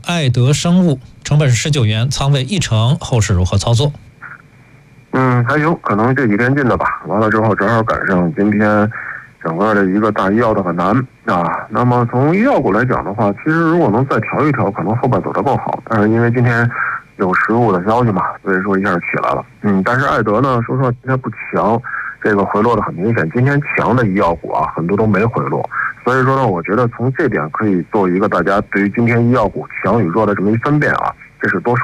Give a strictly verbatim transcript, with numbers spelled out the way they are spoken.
爱德生物，成本是十九元，仓位一成，后市如何操作？ 嗯，还行，可能这几天进的吧。完了之后，正好赶上今天整个的一个大医药的很难啊。那么从医药股来讲的话，其实如果能再调一调，可能后边走得更好。但是因为今天有实物的消息嘛，所以说一下起来了。嗯，但是爱德呢，说实话今天不强，这个回落的很明显。今天强的医药股啊，很多都没回落。所以说呢，我觉得从这点可以做一个大家对于今天医药股强与弱的这么一分辨啊，这是多数